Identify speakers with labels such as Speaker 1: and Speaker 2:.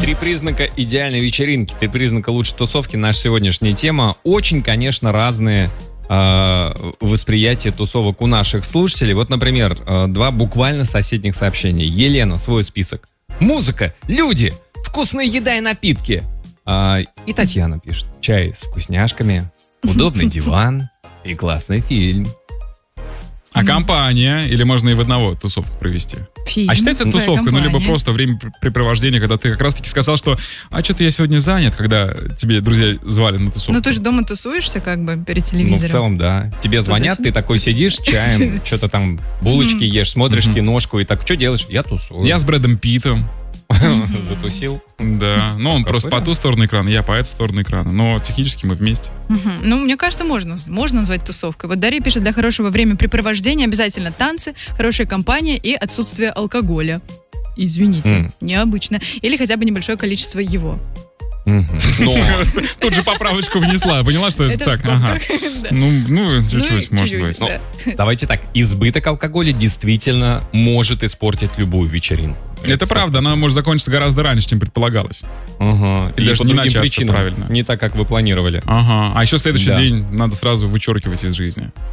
Speaker 1: Три признака идеальной вечеринки, три признака лучшей тусовки. Наша сегодняшняя тема. Очень, конечно, разные восприятия тусовок у наших слушателей. Вот, например, два буквально соседних сообщения. Елена, свой список. Музыка, люди, вкусная еда и напитки. И Татьяна пишет. Чай с вкусняшками, удобный диван и классный фильм.
Speaker 2: А компания? Или можно и в одного тусовку провести?
Speaker 3: Фильм,
Speaker 2: а считается это тусовкой?
Speaker 3: компания.
Speaker 2: Ну, либо просто времяпрепровождение, когда ты как раз-таки сказал, что что-то я сегодня занят, когда тебе друзья звали на тусовку.
Speaker 3: Ну, ты же дома тусуешься как бы перед
Speaker 1: Ну,
Speaker 3: телевизором.
Speaker 1: в целом, да. Тебе звонят, ты такой сидишь, чаем, что-то там, булочки ешь, смотришь киношку и так, что делаешь? Я тусую.
Speaker 2: Я с Брэдом Питтом.
Speaker 1: Затусил.
Speaker 2: Да, но он
Speaker 1: Какой
Speaker 2: просто по
Speaker 1: вариант?
Speaker 2: ту сторону экрана, я по эту сторону экрана. Но технически мы вместе.
Speaker 3: Ну, мне кажется, можно назвать тусовкой. Вот Дарья пишет, для хорошего времяпрепровождения обязательно танцы, хорошая компания и отсутствие алкоголя. Извините, необычно. Или хотя бы небольшое количество его.
Speaker 1: Но
Speaker 2: Тут же поправочку внесла, поняла, что это
Speaker 3: Это в
Speaker 2: так? Ага.
Speaker 3: скобках, да.
Speaker 2: Ну, чуть-чуть,
Speaker 3: Ну и
Speaker 2: может
Speaker 3: чуть-чуть,
Speaker 2: быть.
Speaker 3: да.
Speaker 1: давайте так, избыток алкоголя действительно может испортить любую вечеринку.
Speaker 2: Это правда, она может закончиться гораздо раньше, чем предполагалось.
Speaker 1: Ага.
Speaker 2: Или
Speaker 1: И
Speaker 2: даже
Speaker 1: по
Speaker 2: не
Speaker 1: другим
Speaker 2: начаться
Speaker 1: причинам.
Speaker 2: правильно.
Speaker 1: Не так, как вы планировали.
Speaker 2: Ага. А еще следующий
Speaker 1: Да.
Speaker 2: день надо сразу вычеркивать из жизни.